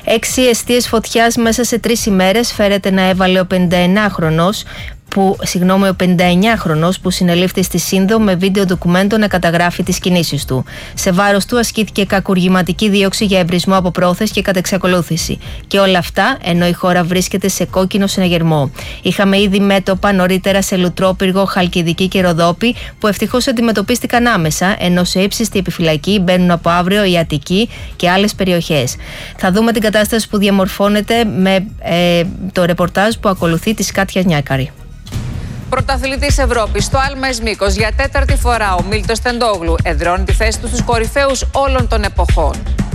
6 εστίες φωτιάς μέσα σε 3 ημέρες φέρεται να έβαλε ο 59χρονος που συνελήφθη στη Σύνδο με βίντεο ντοκουμέντο να καταγράφει τις κινήσεις του. Σε βάρος του ασκήθηκε κακουργηματική δίωξη για εμπρισμό από πρόθεση και κατεξακολούθηση. Και όλα αυτά ενώ η χώρα βρίσκεται σε κόκκινο συναγερμό. Είχαμε ήδη μέτωπα νωρίτερα σε Λουτρόπυργο, Χαλκιδική και Ροδόπη που ευτυχώς αντιμετωπίστηκαν άμεσα, ενώ σε ύψιστη επιφυλακή μπαίνουν από αύριο η Αττική και άλλες περιοχές. Θα δούμε την κατάσταση που διαμορφώνεται με το ρεπορτάζ που ακολουθεί της Κάτιας Νιάκαρη. Πρωταθλητής Ευρώπης στο Άλμες Μήκος για 4η φορά ο Μίλτος Τεντόγλου εδραιώνει τη θέση του στους κορυφαίους όλων των εποχών.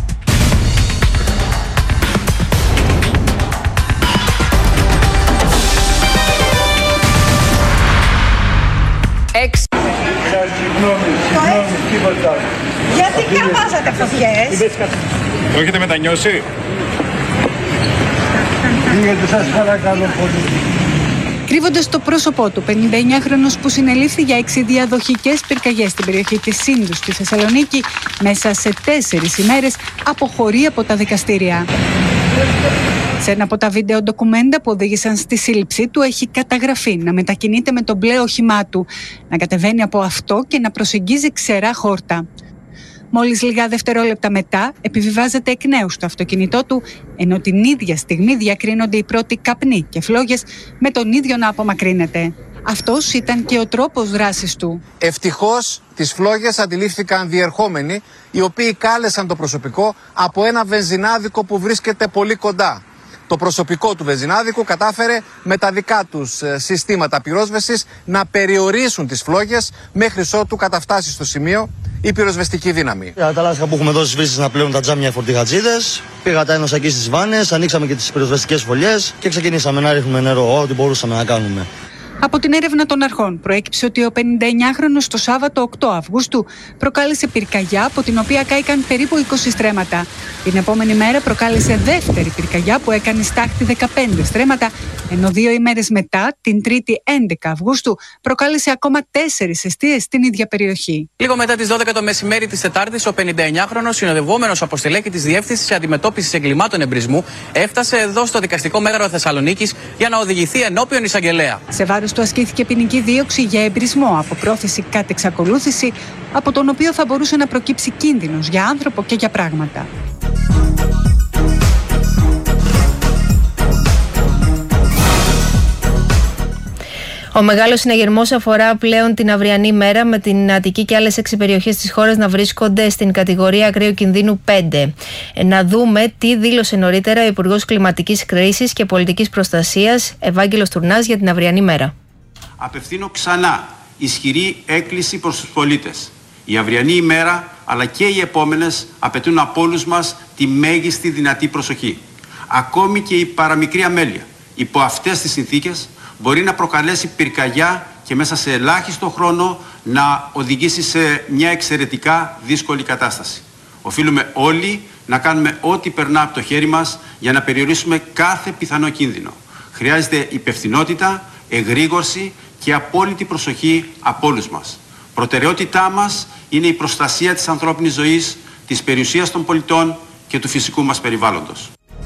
Γιατί καβάζατε φωτιές? Το έχετε μετανιώσει? Σας παρακαλώ πολύ. Κρύβοντας το πρόσωπό του, 59χρονος που συνελήφθη για 6 διαδοχικές πυρκαγιές στην περιοχή της Σύνδου στη Θεσσαλονίκη, μέσα σε 4 ημέρες αποχωρεί από τα δικαστήρια. Σε ένα από τα βίντεο ντοκουμέντα που οδήγησαν στη σύλληψή του έχει καταγραφεί να μετακινείται με το μπλε όχημά του, να κατεβαίνει από αυτό και να προσεγγίζει ξερά χόρτα. Μόλις λίγα δευτερόλεπτα μετά επιβιβάζεται εκ νέου στο αυτοκίνητό του, ενώ την ίδια στιγμή διακρίνονται οι πρώτοι καπνοί και φλόγες με τον ίδιο να απομακρύνεται. Αυτός ήταν και ο τρόπος δράσης του. Ευτυχώς τις φλόγες αντιλήφθηκαν διερχόμενοι, οι οποίοι κάλεσαν το προσωπικό από ένα βενζινάδικο που βρίσκεται πολύ κοντά. Το προσωπικό του βενζινάδικου κατάφερε με τα δικά τους συστήματα πυρόσβεσης να περιορίσουν τις φλόγες μέχρι ότου καταφτάσει στο σημείο η πυροσβεστική δύναμη. Τα λάσκα που έχουμε δώσει σβήσεις να πλέουν τα τζάμια φορτηγατζίδες, πήγα τα ένωσα εκεί στις βάνες, ανοίξαμε και τις πυροσβεστικές φωλιές και ξεκινήσαμε να ρίχνουμε νερό, ό,τι μπορούσαμε να κάνουμε. Από την έρευνα των αρχών προέκυψε ότι ο 59χρονος το Σάββατο 8 Αυγούστου προκάλεσε πυρκαγιά από την οποία κάηκαν περίπου 20 στρέμματα. Την επόμενη μέρα προκάλεσε δεύτερη πυρκαγιά που έκανε στάχτη 15 στρέμματα, ενώ 2 ημέρες μετά, την Τρίτη 11 Αυγούστου, προκάλεσε ακόμα 4 εστίες στην ίδια περιοχή. Λίγο μετά τις 12 το μεσημέρι της Τετάρτης, ο 59χρονος συνοδευόμενος από στελέχη της Διεύθυνσης Αντιμετώπισης Εγκλημάτων Εμπρισμού έφτασε εδώ στο Δικαστικό Μέγαρο Θεσσαλονίκης για να οδηγηθεί ενώπιον εισαγγελέα. Σε βάρος του ασκήθηκε ποινική δίωξη για εμπρισμό από πρόθεση κατ' εξακολούθηση, από τον οποίο θα μπορούσε να προκύψει κίνδυνος για άνθρωπο και για πράγματα. Ο μεγάλος συναγερμός αφορά πλέον την αυριανή μέρα, με την Αττική και άλλες 6 περιοχές της χώρας να βρίσκονται στην κατηγορία ακραίου κινδύνου 5. Να δούμε τι δήλωσε νωρίτερα ο Υπουργός Κλιματικής Κρίσης και Πολιτικής Προστασίας, Ευάγγελος Τουρνάς, για την αυριανή μέρα. Απευθύνω ξανά ισχυρή έκκληση προς τους πολίτες. Η αυριανή ημέρα αλλά και οι επόμενες απαιτούν από όλους μας τη μέγιστη δυνατή προσοχή. Ακόμη και η παραμικρή αμέλεια υπό αυτές τις συνθήκες μπορεί να προκαλέσει πυρκαγιά και μέσα σε ελάχιστο χρόνο να οδηγήσει σε μια εξαιρετικά δύσκολη κατάσταση. Οφείλουμε όλοι να κάνουμε ό,τι περνά από το χέρι μας για να περιορίσουμε κάθε πιθανό κίνδυνο. Χρειάζεται υπευθυνότητα, εγρήγορση και απόλυτη προσοχή από όλους μας. Προτεραιότητά μας είναι η προστασία της ανθρώπινης ζωής, της περιουσίας των πολιτών και του φυσικού μας περιβάλλοντος.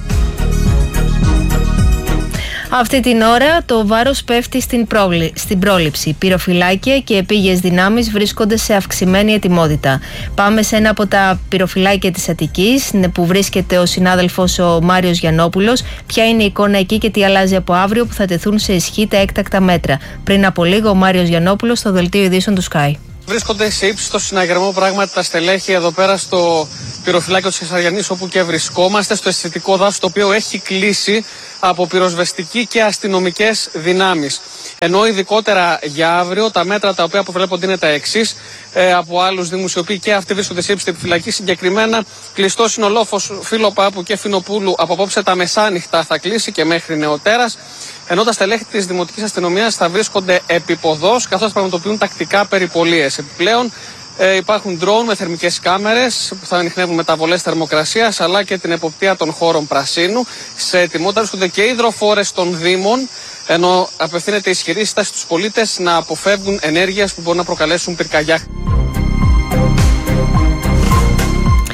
Αυτή την ώρα το βάρος πέφτει στην πρόληψη. Πυροφυλάκια και επίγειες δυνάμεις βρίσκονται σε αυξημένη ετοιμότητα. Πάμε σε ένα από τα πυροφυλάκια της Αττικής, που βρίσκεται ο συνάδελφος ο Μάριος Γιαννόπουλος. Ποια είναι η εικόνα εκεί και τι αλλάζει από αύριο που θα τεθούν σε ισχύ τα έκτακτα μέτρα? Πριν από λίγο ο Μάριος Γιαννόπουλος στο δελτίο ειδήσεων του Sky. Βρίσκονται σε ύψιστο συναγερμό πράγματι τα στελέχη εδώ πέρα στο πυροφυλάκιο της Κεσαριανής, όπου και βρισκόμαστε, στο αισθητικό δάσος, το οποίο έχει κλείσει από πυροσβεστική και αστυνομικές δυνάμεις. Ενώ ειδικότερα για αύριο τα μέτρα τα οποία προβλέπονται είναι τα εξής, από άλλους δήμους οι οποίοι και αυτοί βρίσκονται σε ύψιστη επιφυλακή. Συγκεκριμένα, κλειστός είναι ο λόφος Φιλοπάπου και Φινοπούλου από απόψε τα μεσάνυχτα θα κλείσει και μέχρι νεοτέρας. Ενώ τα στελέχη της Δημοτικής Αστυνομίας θα βρίσκονται επίποδος, καθώς πραγματοποιούν τακτικά περιπολίες. Επιπλέον, υπάρχουν ντρόουν με θερμικές κάμερες που θα ανιχνεύουν μεταβολές θερμοκρασίας, αλλά και την εποπτεία των χώρων πρασίνου. Σε ετοιμότητα βρίσκονται και υδροφόρες των Δήμων, ενώ απευθύνεται ισχυρή στάση στους πολίτες να αποφεύγουν ενέργειες που μπορούν να προκαλέσουν πυρκαγιά.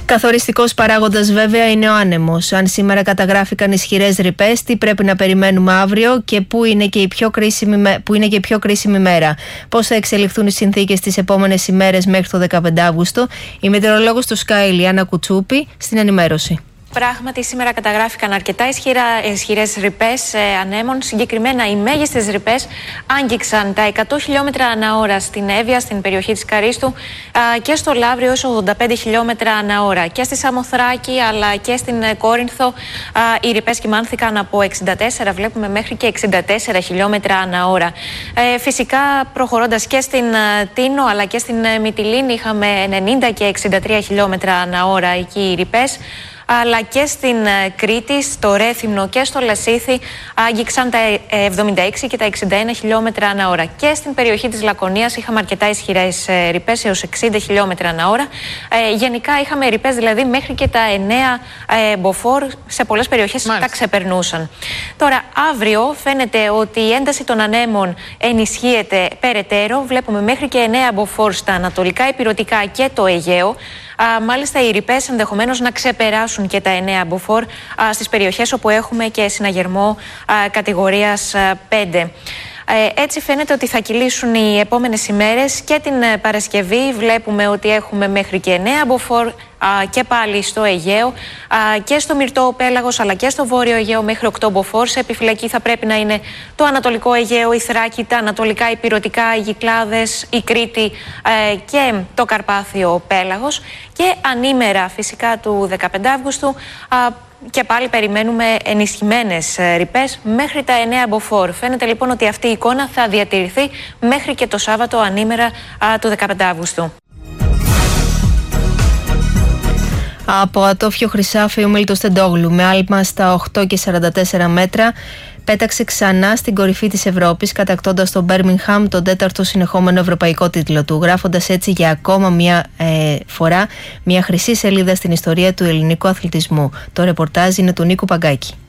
Καθοριστικός παράγοντας βέβαια είναι ο άνεμος. Αν σήμερα καταγράφηκαν ισχυρές ρηπές, τι πρέπει να περιμένουμε αύριο και πού είναι και η πιο κρίσιμη μέρα. Πώς θα εξελιχθούν οι συνθήκες τις επόμενες ημέρες μέχρι το 15 Αύγουστο. Η μετεωρολόγος του Sky, Λιάννα Κουτσούπη, στην ενημέρωση. Πράγματι, σήμερα καταγράφηκαν αρκετά ισχυρές ρηπές ανέμων. Συγκεκριμένα, οι μέγιστες ρηπές άγγιξαν τα 100 χιλιόμετρα ανά ώρα στην Εύβοια, στην περιοχή της Καρίστου, και στο Λαύριο έως 85 χιλιόμετρα ανά ώρα. Και στη Σαμοθράκη αλλά και στην Κόρινθο οι ρηπές κυμάνθηκαν από 64, βλέπουμε, μέχρι και 64 χιλιόμετρα ανά ώρα. Φυσικά, προχωρώντας και στην Τίνο αλλά και στην Μυτιλήνη, είχαμε 90 και 63 χιλιόμετρα ανά ώρα εκεί οι ρηπές. Αλλά και στην Κρήτη, στο Ρέθυμνο και στο Λασίθι άγγιξαν τα 76 και τα 61 χιλιόμετρα ανά ώρα. Και στην περιοχή της Λακωνίας είχαμε αρκετά ισχυρές ρηπές, έως 60 χιλιόμετρα ανά ώρα. Γενικά είχαμε ρηπές δηλαδή μέχρι και τα 9 μποφόρ, σε πολλές περιοχές τα ξεπερνούσαν. Τώρα, αύριο φαίνεται ότι η ένταση των ανέμων ενισχύεται περαιτέρω. Βλέπουμε μέχρι και 9 μποφόρ στα ανατολικά ηπειρωτικά και το Αιγαίο. Μάλιστα, οι ρηπές ενδεχομένως να ξεπεράσουν και τα 9 μποφόρ στις περιοχές όπου έχουμε και συναγερμό κατηγορίας 5. Έτσι φαίνεται ότι θα κυλήσουν οι επόμενες ημέρες. Και την Παρασκευή βλέπουμε ότι έχουμε μέχρι και 9 μποφόρ και πάλι στο Αιγαίο και στο Μυρτό Πέλαγος αλλά και στο Βόρειο Αιγαίο μέχρι 8 μποφόρ. Σε επιφυλακή θα πρέπει να είναι το Ανατολικό Αιγαίο, η Θράκη, τα Ανατολικά Ηπειρωτικά, οι Κυκλάδες, η Κρήτη και το Καρπάθιο Πέλαγος. Και ανήμερα φυσικά του 15 Αύγουστου και πάλι περιμένουμε ενισχυμένες ρηπές μέχρι τα 9 μποφόρ. Φαίνεται λοιπόν ότι αυτή η εικόνα θα διατηρηθεί μέχρι και το Σάββατο ανήμερα του 15 Αύγουστου. Από Ατόφιο Χρυσάφι, ο Μίλτος Τεντόγλου με άλμα στα 8 και 44 μέτρα πέταξε ξανά στην κορυφή της Ευρώπης, κατακτώντας το Μπέρμιγχαμ τον 4ο συνεχόμενο ευρωπαϊκό τίτλο του, γράφοντας έτσι για ακόμα μια φορά μια χρυσή σελίδα στην ιστορία του ελληνικού αθλητισμού. Το ρεπορτάζ είναι του Νίκου Παγκάκη.